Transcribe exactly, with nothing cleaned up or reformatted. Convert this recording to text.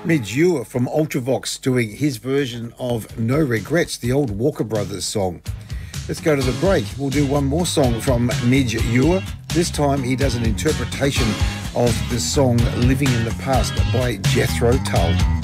Midge Ure from Ultravox doing his version of No Regrets, the old Walker Brothers song. Let's go to the break. We'll do one more song from Midge Ure. This time he does an interpretation of the song Living in the Past by Jethro Tull.